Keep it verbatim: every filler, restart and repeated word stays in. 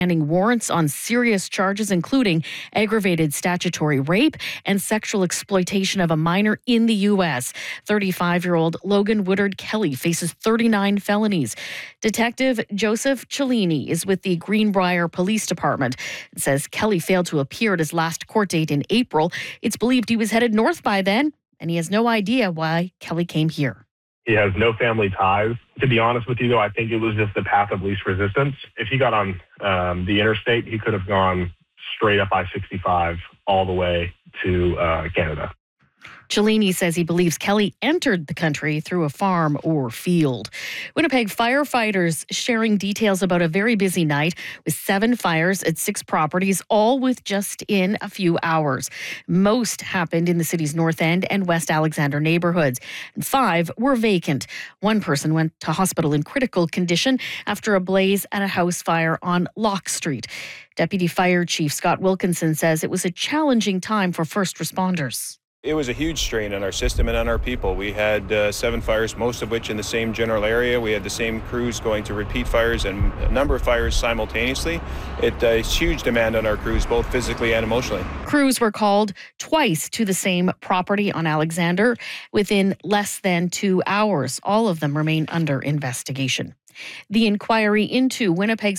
Standing warrants on serious charges, including aggravated statutory rape and sexual exploitation of a minor in the U S. thirty-five-year-old Logan Woodard Kelly faces thirty-nine felonies. Detective Joseph Cellini is with the Greenbrier Police Department. It says Kelly failed to appear at his last court date in April. It's believed he was headed north by then, and he has no idea why Kelly came here. He has no family ties. To be honest with you, though, I think it was just the path of least resistance. If he got on um, the interstate, he could have gone straight up I sixty-five all the way to uh, Canada. Cellini says he believes Kelly entered the country through a farm or field. Winnipeg firefighters sharing details about a very busy night with seven fires at six properties, all with just in a few hours. Most happened in the city's North End and West Alexander neighborhoods, and five were vacant. One person went to hospital in critical condition after a blaze at a house fire on Locke Street. Deputy Fire Chief Scott Wilkinson says it was a challenging time for first responders. It was a huge strain on our system and on our people. We had uh, seven fires, most of which in the same general area. We had the same crews going to repeat fires and a number of fires simultaneously. It uh, is huge demand on our crews, both physically and emotionally. Crews were called twice to the same property on Alexander within less than two hours. All of them remain under investigation. The inquiry into Winnipeg's